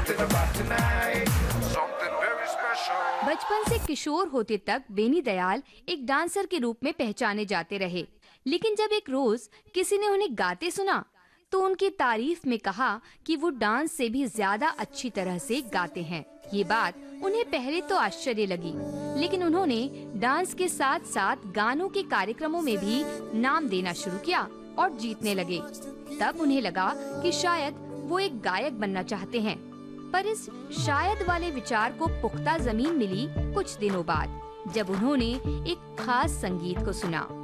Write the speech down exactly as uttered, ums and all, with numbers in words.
बचपन से किशोर होते तक बेनी दयाल एक डांसर के रूप में पहचाने जाते रहे, लेकिन जब एक रोज किसी ने उन्हें गाते सुना तो उनकी तारीफ में कहा कि वो डांस से भी ज्यादा अच्छी तरह से गाते हैं। ये बात उन्हें पहले तो आश्चर्य लगी, लेकिन उन्होंने डांस के साथ साथ गानों के कार्यक्रमों में भी नाम देना शुरू किया और जीतने लगे। तब उन्हें लगा कि शायद वो एक गायक बनना चाहते हैं, पर इस शायद वाले विचार को पुख्ता जमीन मिली कुछ दिनों बाद, जब उन्होंने एक खास संगीत को सुना।